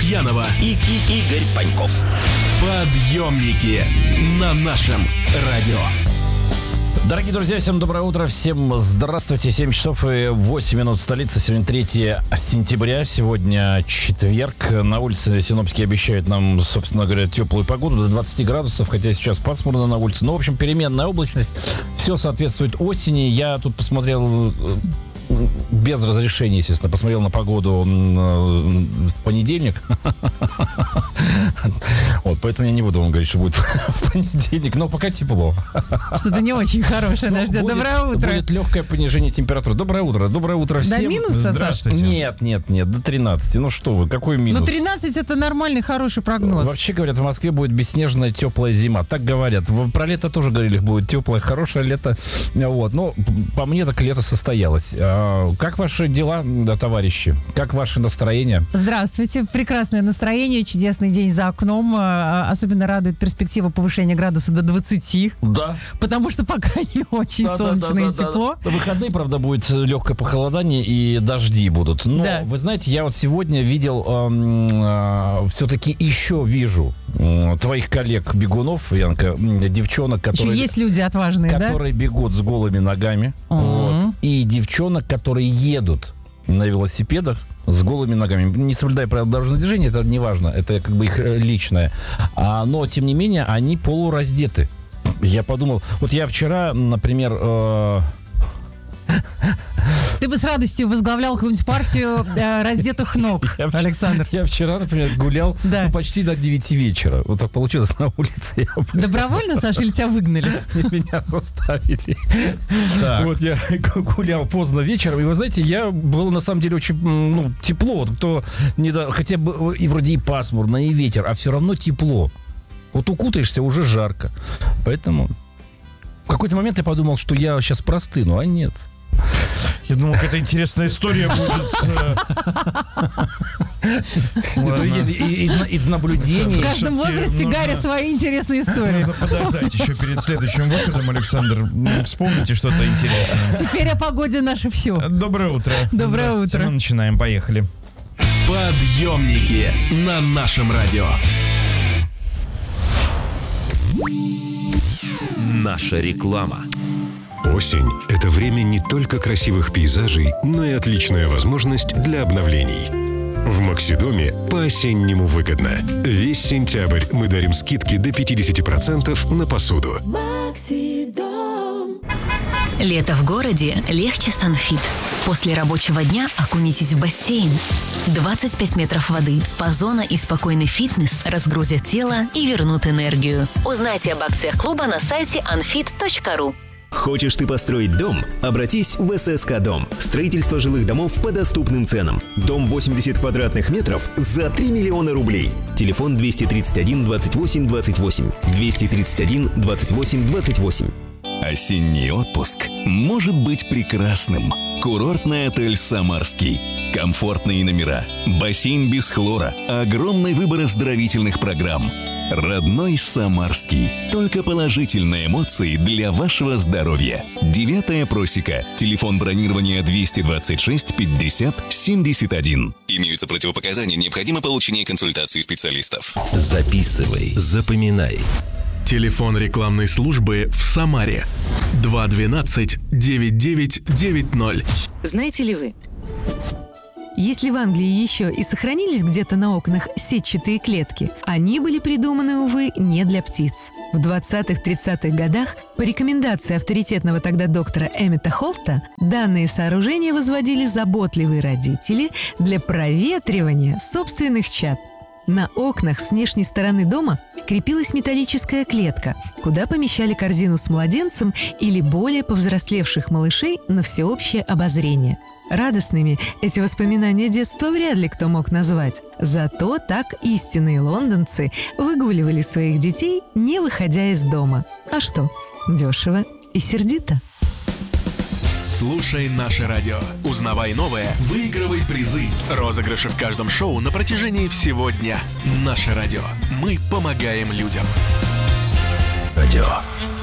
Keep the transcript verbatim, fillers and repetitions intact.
Лукьянова и, и Игорь Паньков. Подъемники на нашем радио. Дорогие друзья, всем доброе утро, всем здравствуйте. семь часов и восемь минут в столице. Сегодня третье сентября, сегодня четверг. На улице синоптики обещают нам, собственно говоря, теплую погоду до двадцати градусов, хотя сейчас пасмурно на улице. Но, в общем, переменная облачность, все соответствует осени. Я тут посмотрел... Без разрешения, естественно, посмотрел на погоду в понедельник. Вот, поэтому я не буду вам говорить, что будет в понедельник, но пока тепло. Что-то не очень хорошее нас ждет. Доброе утро. Будет легкое понижение температуры. Доброе утро. Доброе утро всем. До минуса, Саша? Нет, нет, нет, до тринадцати. Ну что вы, какой минус? Ну, тринадцать это нормальный, хороший прогноз. Вообще, говорят, в Москве будет бесснежная, теплая зима. Так говорят. Про лето тоже говорили, будет теплое, хорошее лето. Вот. Но по мне так лето состоялось. Как ваши дела, да, товарищи? Как ваше настроение? Здравствуйте. Прекрасное настроение, чудесный день за окном. Особенно радует перспектива повышения градуса до двадцати. Да. Потому что пока не очень да, солнечно да, да, и да, тепло. Да. Выходные, правда, будет легкое похолодание и дожди будут. Но, да. Вы знаете, я вот сегодня видел, э, э, все-таки еще вижу э, твоих коллег-бегунов, Янка, девчонок, которые... Еще есть люди отважные, которые да? Которые бегут с голыми ногами. Uh-huh. Вот, и девчонок, которые едут на велосипедах с голыми ногами, не соблюдая правила дорожного движения, это не важно, это как бы их личное. А, но, тем не менее, они полураздеты. Я подумал, вот я вчера, например... Э... Ты бы с радостью возглавлял какую-нибудь партию э, раздетых ног, я Александр. Я вчера, например, гулял да. ну, почти до девяти вечера. Вот так получилось на улице. Добровольно, Саша, или тебя выгнали? Меня заставили. Вот я гулял поздно вечером. И вы знаете, я было на самом деле очень ну, тепло. Вот кто не да, хотя бы и вроде и пасмурно, и ветер, а все равно тепло. Вот укутаешься, уже жарко. Поэтому в какой-то момент я подумал, что я сейчас простыну, а нет. Я думал, какая-то интересная история будет. Из наблюдений. В каждом возрасте, Гарри, свои интересные истории. Надо подождать еще перед следующим выходом, Александр. Вспомните что-то интересное. Теперь о погоде наше все. Доброе утро. Доброе утро. Мы начинаем, поехали. Подъемники на нашем радио. Наша реклама. Осень – это время не только красивых пейзажей, но и отличная возможность для обновлений. В Максидоме по-осеннему выгодно. Весь сентябрь мы дарим скидки до пятьдесят процентов на посуду. Максидом. Лето в городе легче с Анфит. После рабочего дня окунитесь в бассейн. двадцать пять метров воды, спа-зона и спокойный фитнес разгрузят тело и вернут энергию. Узнайте об акциях клуба на сайте анфит точка ру. Хочешь ты построить дом? Обратись в эс эс ка Дом. Строительство жилых домов по доступным ценам. Дом восемьдесят квадратных метров за три миллиона рублей. Телефон двести тридцать один двадцать восемь двадцать восемь. двести тридцать один двадцать восемь двадцать восемь. Осенний отпуск может быть прекрасным. Курортный отель «Самарский». Комфортные номера, бассейн без хлора, огромный выбор оздоровительных программ. Родной Самарский. Только положительные эмоции для вашего здоровья. Девятая просека. Телефон бронирования двести двадцать шесть пятьдесят семьдесят один. Имеются противопоказания. Необходимо получение консультации специалистов. Записывай, запоминай. Телефон рекламной службы в Самаре. два двенадцать девять девять девять ноль. Знаете ли вы? Если в Англии еще и сохранились где-то на окнах сетчатые клетки, они были придуманы, увы, не для птиц. В двадцатых-тридцатых годах по рекомендации авторитетного тогда доктора Эммета Холта данные сооружения возводили заботливые родители для проветривания собственных чад. На окнах с внешней стороны дома крепилась металлическая клетка, куда помещали корзину с младенцем или более повзрослевших малышей на всеобщее обозрение. Радостными эти воспоминания детства вряд ли кто мог назвать. Зато так истинные лондонцы выгуливали своих детей, не выходя из дома. А что? Дешево и сердито. Слушай наше радио. Узнавай новое, выигрывай призы. Розыгрыши в каждом шоу на протяжении всего дня. Наше радио. Мы помогаем людям. Радио